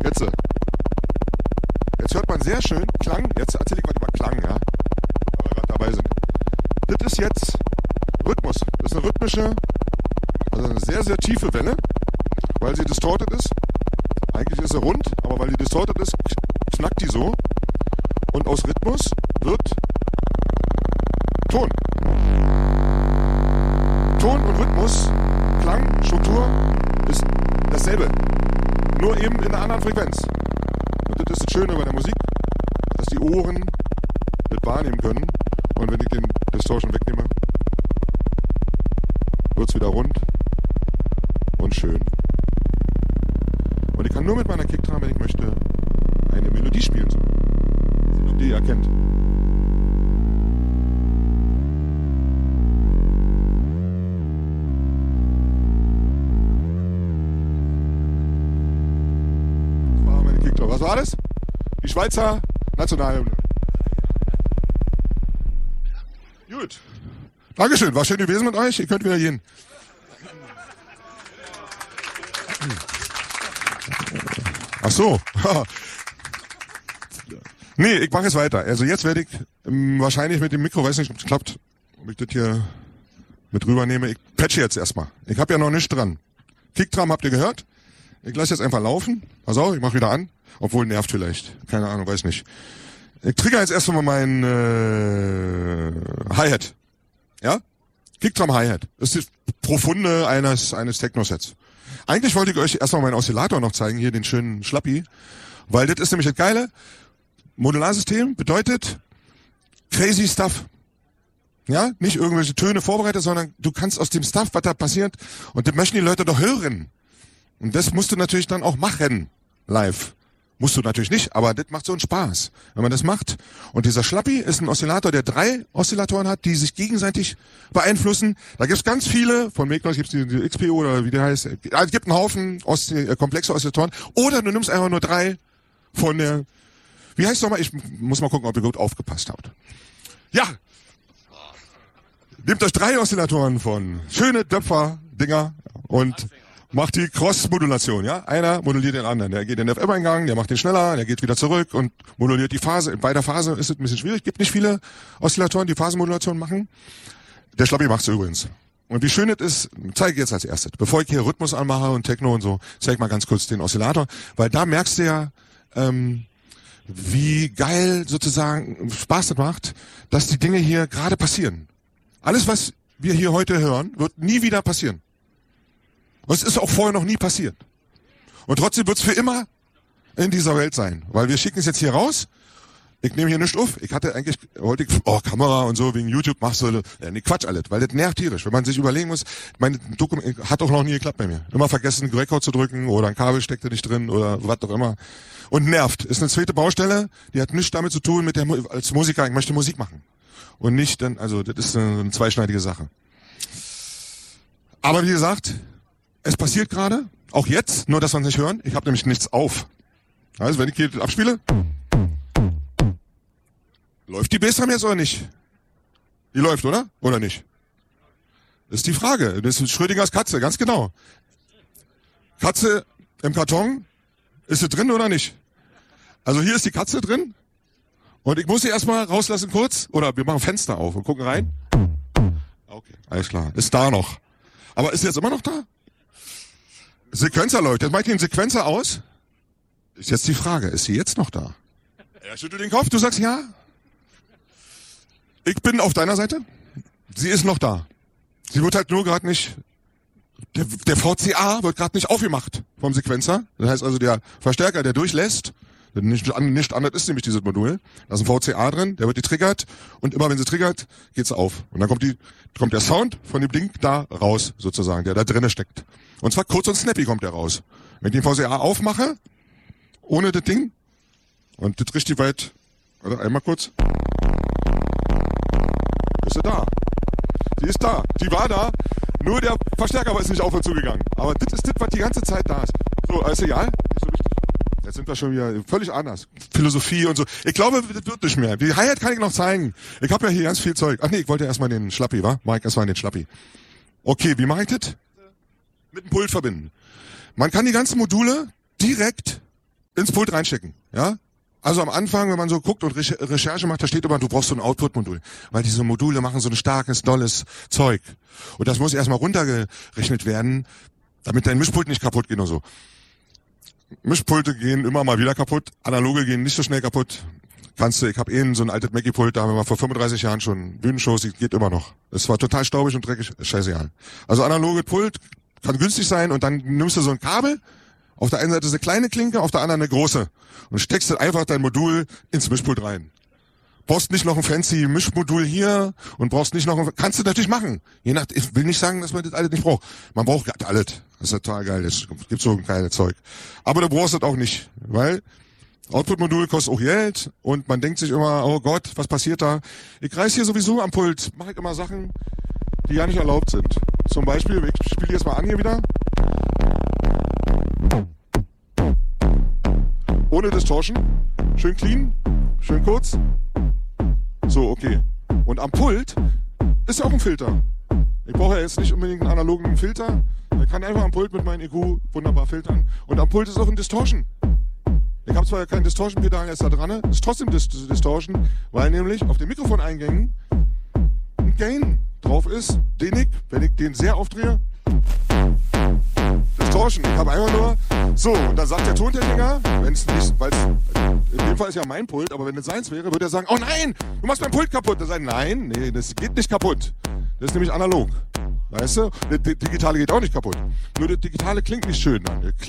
Jetzt hört man sehr schön Klang. Jetzt erzähle ich mal über Klang, ja. Weil wir gerade dabei sind. Das ist jetzt Rhythmus. Das ist eine rhythmische, also eine sehr, sehr tiefe Welle, weil sie distorted ist. Eigentlich ist sie rund, aber weil die distorted ist, knackt die so. Und aus Rhythmus wird Ton. Ton und Rhythmus, Klang, Struktur ist dasselbe. Nur eben in einer anderen Frequenz. Und das ist das Schöne bei der Musik, dass die Ohren das wahrnehmen können. Und wenn ich den Distortion wegnehme, wird es wieder rund und schön. Und ich kann nur mit meiner Kickdrum, wenn ich möchte, eine Melodie spielen. Die ihr erkennt. Das war meine Kickdrum. Was war das? Die Schweizer Nationalhymne. Gut. Dankeschön. War schön gewesen mit euch. Ihr könnt wieder gehen. Ach so. Nee, ich mache jetzt weiter. Also jetzt werde ich wahrscheinlich mit dem Mikro, weiß nicht, ob es klappt, ob ich das hier mit rübernehme. Ich patche jetzt erstmal. Ich habe ja noch nichts dran. Kickdrum habt ihr gehört? Ich lasse jetzt einfach laufen. Pass auf, ich mache wieder an. Obwohl, nervt vielleicht. Keine Ahnung, weiß nicht. Ich trigger jetzt erstmal meinen Hi-Hat. Ja? Kickdrum Hi-Hat. Das ist die Profunde eines Techno-Sets. Eigentlich wollte ich euch erstmal meinen Oszillator noch zeigen, hier den schönen Schlappi. Weil das ist nämlich das Geile. Modularsystem bedeutet crazy stuff. Ja, nicht irgendwelche Töne vorbereitet, sondern du kannst aus dem Stuff, was da passiert, und das möchten die Leute doch hören. Und das musst du natürlich dann auch machen, live. Musst du natürlich nicht, aber das macht so einen Spaß, wenn man das macht. Und dieser Schlappi ist ein Oszillator, der 3 Oszillatoren hat, die sich gegenseitig beeinflussen. Da gibt's ganz viele, von Megnos gibt's die XPO oder wie der heißt. Es gibt einen Haufen komplexe Oszillatoren. Oder du nimmst einfach nur 3 von der... Wie heißt es nochmal? Ich muss mal gucken, ob ihr gut aufgepasst habt. Ja! Nehmt euch 3 Oszillatoren von schöne Döpfer-Dinger und macht die Cross-Modulation, ja? Einer moduliert den anderen. Der geht in den FM-Eingang, der macht den schneller, der geht wieder zurück und moduliert die Phase. Bei der Phase ist es ein bisschen schwierig. Gibt nicht viele Oszillatoren, die Phasenmodulation machen. Der Schlappi macht's übrigens. Und wie schön es ist, zeige ich jetzt als erstes. Bevor ich hier Rhythmus anmache und Techno und so, zeige ich mal ganz kurz den Oszillator. Weil da merkst du ja, wie geil sozusagen Spaß das macht, dass die Dinge hier gerade passieren. Alles, was wir hier heute hören, wird nie wieder passieren. Und es ist auch vorher noch nie passiert. Und trotzdem wird es für immer in dieser Welt sein. Weil wir schicken es jetzt hier raus. Ich nehme hier nichts auf. Ich hatte eigentlich, wollte ich, Kamera und so, wegen YouTube, machst du, nee, Quatsch alles. Weil das nervt tierisch. Wenn man sich überlegen muss, meine Dokument hat auch noch nie geklappt bei mir. Immer vergessen, Record zu drücken oder ein Kabel steckte nicht drin oder was auch immer. Und nervt. Ist eine zweite Baustelle, die hat nichts damit zu tun mit der, als Musiker, ich möchte Musik machen. Und nicht dann, also, das ist eine zweischneidige Sache. Aber wie gesagt, es passiert gerade, auch jetzt, nur dass wir es nicht hören. Ich habe nämlich nichts auf. Also, wenn ich hier abspiele, läuft die Bassdrum jetzt oder nicht? Die läuft, oder? Oder nicht? Das ist die Frage. Das ist Schrödingers Katze, ganz genau. Katze im Karton, ist sie drin oder nicht? Also hier ist die Katze drin. Und ich muss sie erstmal rauslassen kurz. Oder wir machen Fenster auf und gucken rein. Okay, alles klar. Ist da noch. Aber ist sie jetzt immer noch da? Sequenzer läuft. Jetzt mach ich den Sequenzer aus. Ist jetzt die Frage, ist sie jetzt noch da? Er schüttelt den Kopf, du sagst ja. Ich bin auf deiner Seite. Sie ist noch da. Sie wird halt nur gerade nicht... Der VCA wird gerade nicht aufgemacht vom Sequenzer. Das heißt also, der Verstärker, der durchlässt, nicht anders ist nämlich dieses Modul. Da ist ein VCA drin, der wird getriggert und immer wenn sie triggert, geht's auf. Und dann kommt der Sound von dem Ding da raus, sozusagen, der da drinnen steckt. Und zwar kurz und snappy kommt der raus. Wenn ich den VCA aufmache, ohne das Ding, und das richtig weit, warte, einmal kurz. Ist sie da? Die ist da. Die war da. Nur der Verstärker ist nicht auf und zugegangen. Aber das ist das, was die ganze Zeit da ist. So, ist egal. Nicht so wichtig. Jetzt sind wir schon wieder völlig anders. Philosophie und so. Ich glaube, das wird nicht mehr. Die Hi-Hat kann ich noch zeigen. Ich habe ja hier ganz viel Zeug. Ach nee, ich wollte erstmal den Schlappi, wa? Mach ich erstmal den Schlappi. Okay, wie mache ich das? Mit dem Pult verbinden. Man kann die ganzen Module direkt ins Pult reinstecken, ja? Also am Anfang, wenn man so guckt und Recherche macht, da steht immer, du brauchst so ein Output-Modul. Weil diese Module machen so ein starkes, dolles Zeug. Und das muss erstmal runtergerechnet werden, damit dein Mischpult nicht kaputt geht und so. Mischpulte gehen immer mal wieder kaputt, analoge gehen nicht so schnell kaputt. Ich habe so ein altes Mackie-Pult, da haben wir vor 35 Jahren schon Bühnenshows, die geht immer noch. Es war total staubig und dreckig, scheißegal. Also analoge Pult kann günstig sein und dann nimmst du so ein Kabel. Auf der einen Seite ist eine kleine Klinke, auf der anderen eine große. Und steckst dann einfach dein Modul ins Mischpult rein. Brauchst nicht noch ein fancy Mischmodul hier und brauchst nicht noch kannst du natürlich machen. Ich will nicht sagen, dass man das alles nicht braucht. Man braucht alles. Das ist total geil. Es gibt so ein geiles Zeug. Aber du brauchst das auch nicht, weil Output-Modul kostet auch Geld und man denkt sich immer, oh Gott, was passiert da? Ich reiß hier sowieso am Pult, mache ich immer Sachen, die ja nicht erlaubt sind. Zum Beispiel, ich spiele jetzt mal an hier wieder. Ohne Distortion. Schön clean. Schön kurz. So, okay. Und am Pult ist ja auch ein Filter. Ich brauche ja jetzt nicht unbedingt einen analogen Filter. Ich kann einfach am Pult mit meinem EQ wunderbar filtern. Und am Pult ist auch ein Distortion. Ich habe zwar kein Distortion-Pedal jetzt da dran, ist trotzdem Distortion, weil nämlich auf den Mikrofoneingängen ein Gain drauf ist, den ich, wenn ich den sehr aufdrehe, Distortion. Ich habe einfach nur so, und dann sagt der Tontechniker, wenn es nicht, weil in dem Fall ist ja mein Pult, aber wenn es seins wäre, würde er sagen, oh nein, du machst mein Pult kaputt. Dann sagt nein, nee, das geht nicht kaputt. Das ist nämlich analog. Weißt du? Das Digitale geht auch nicht kaputt. Nur das Digitale klingt nicht schön dann.